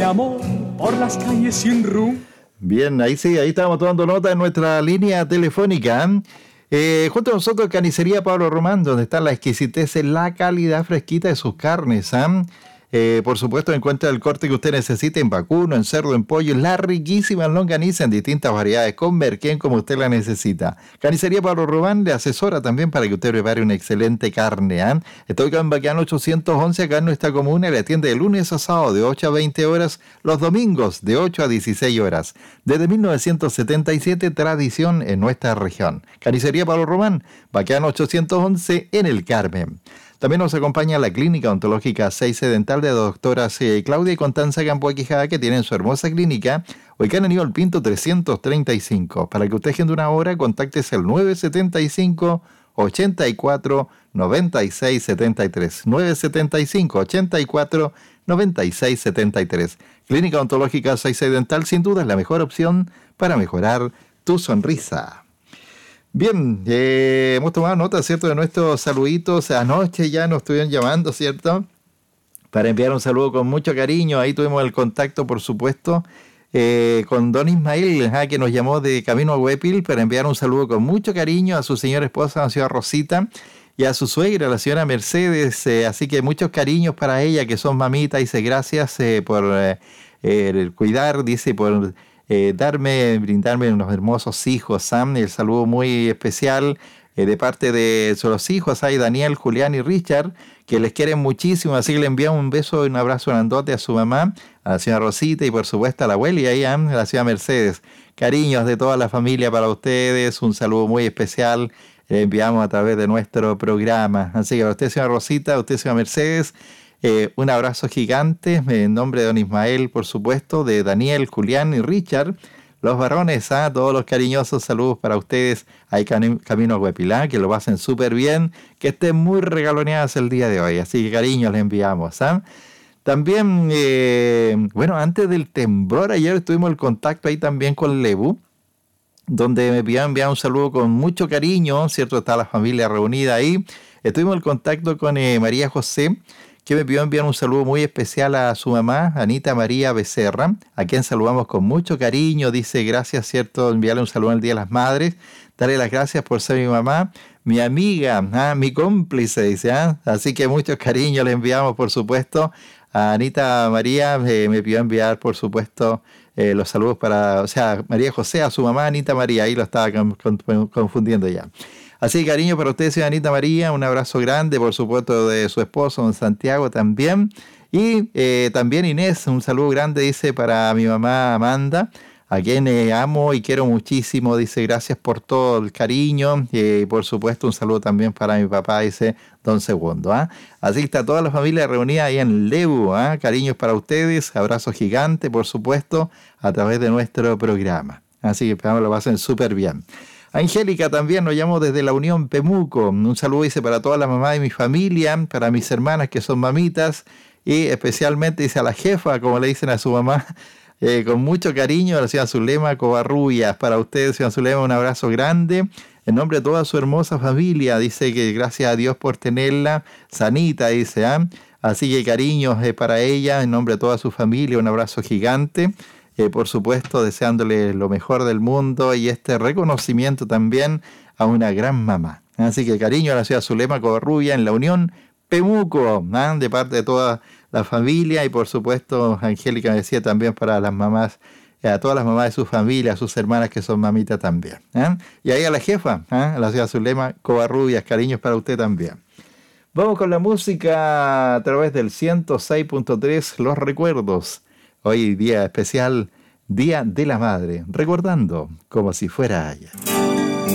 mi amor por las calles sin rumbo. Bien, ahí sí, ahí estamos tomando nota en nuestra línea telefónica. Junto a nosotros, Carnicería Pablo Román, donde está la exquisitez y la calidad fresquita de sus carnes. Por supuesto, encuentra el corte que usted necesite en vacuno, en cerdo, en pollo, la riquísima longaniza en distintas variedades, con merquén como usted la necesita. Carnicería Pablo Román le asesora también para que usted prepare una excelente carne. Estoy acá en Baqueano 811, acá en nuestra comuna, y le atiende de lunes a sábado de 8 a 20 horas, los domingos de 8 a 16 horas. Desde 1977, tradición en nuestra región. Carnicería Pablo Román, Baqueano 811 en el Carmen. También nos acompaña la Clínica Odontológica 6 Dental de doctoras Claudia y Constanza Gamboa Quijada, que tienen su hermosa clínica ubicada en Aníbal Pinto 335. Para que usted agende una hora, contáctese al 975 84 96 73. 975 84 96 73. Clínica Odontológica 6 Dental, sin duda es la mejor opción para mejorar tu sonrisa. Bien, hemos tomado nota, ¿cierto?, de nuestros saluditos. Anoche ya nos estuvieron llamando, ¿cierto?, para enviar un saludo con mucho cariño. Ahí tuvimos el contacto, por supuesto, con don Ismael, que nos llamó de camino a Huépil para enviar un saludo con mucho cariño a su señora esposa, la señora Rosita, y a su suegra, la señora Mercedes. Así que muchos cariños para ella, que son mamitas. Dice, gracias por cuidar, dice, por brindarme unos hermosos hijos. El saludo muy especial de parte de los hijos, Daniel, Julián y Richard, que les quieren muchísimo, así que le enviamos un beso y un abrazo grandote a su mamá, a la señora Rosita y por supuesto a la abuela y ahí a la señora Mercedes. Cariños de toda la familia para ustedes, un saludo muy especial, le enviamos a través de nuestro programa. Así que para usted, señora Rosita, a usted, señora Mercedes, un abrazo gigante en nombre de don Ismael, por supuesto, de Daniel, Julián y Richard, los varones. Todos los cariñosos saludos para ustedes ahí camino a Huépil, que lo pasen súper bien, que estén muy regaloneadas el día de hoy, así que cariños les enviamos. También, bueno, antes del temblor ayer tuvimos el contacto ahí también con Lebu, donde me pidieron enviar un saludo con mucho cariño, ¿cierto? Está la familia reunida ahí. Tuvimos el contacto con María José, que me pidió enviar un saludo muy especial a su mamá, Anita María Becerra, a quien saludamos con mucho cariño. Dice, gracias, ¿cierto?, enviarle un saludo en el Día de las Madres. Darle las gracias por ser mi mamá, mi amiga, mi cómplice, dice. Así que mucho cariño le enviamos, por supuesto. A Anita María me pidió enviar, por supuesto, los saludos para, María José, a su mamá, Anita María. Ahí lo estaba confundiendo ya. Así que cariño para usted, señora Anita María, un abrazo grande, por supuesto, de su esposo, don Santiago, también. Y también Inés, un saludo grande, dice, para mi mamá Amanda, a quien amo y quiero muchísimo. Dice, gracias por todo el cariño. Y por supuesto, un saludo también para mi papá, dice don Segundo. Así que está toda la familia reunida ahí en Lebu. Cariños para ustedes, abrazo gigante, por supuesto, a través de nuestro programa. Así que esperamos lo pasen súper bien. Angélica también nos llamó desde la Unión Pemuco. Un saludo, dice, para toda la mamá de mi familia, para mis hermanas que son mamitas, y especialmente, dice, a la jefa, como le dicen a su mamá, con mucho cariño, a la señora Zulema Covarrubias. Para ustedes, señora Zulema, un abrazo grande. En nombre de toda su hermosa familia, dice que gracias a Dios por tenerla sanita, dice. Así que cariños para ella, en nombre de toda su familia, un abrazo gigante. Por supuesto, deseándole lo mejor del mundo y este reconocimiento también a una gran mamá. Así que cariño a la señora Zulema Covarrubia en la Unión Pemuco, de parte de toda la familia. Y por supuesto, Angélica me decía también para las mamás, a todas las mamás de su familia, a sus hermanas que son mamitas también. Y ahí a la jefa, a la señora Zulema Covarrubias, cariños para usted también. Vamos con la música a través del 106.3, Los Recuerdos. Hoy día especial, Día de la Madre, recordando como si fuera ayer.